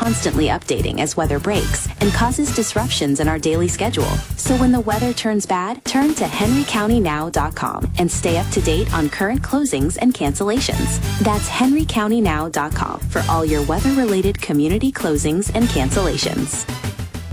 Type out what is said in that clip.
constantly updating as weather breaks and causes disruptions in our daily schedule. So when the weather turns bad, turn to henrycountynow.com and stay up to date on current closings and cancellations. That's henrycountynow.com for all your weather-related community closings and cancellations.